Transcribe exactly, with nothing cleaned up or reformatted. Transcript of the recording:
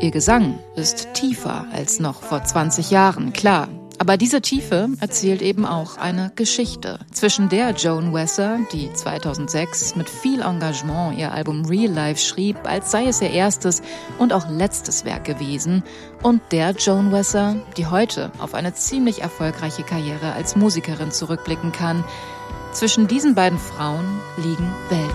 Ihr Gesang ist tiefer als noch vor zwanzig Jahren, klar. Aber diese Tiefe erzählt eben auch eine Geschichte, zwischen der Joan Wesser, die zweitausendsechs mit viel Engagement ihr Album Real Life schrieb, als sei es ihr erstes und auch letztes Werk gewesen, und der Joan Wesser, die heute auf eine ziemlich erfolgreiche Karriere als Musikerin zurückblicken kann. Zwischen diesen beiden Frauen liegen Welten.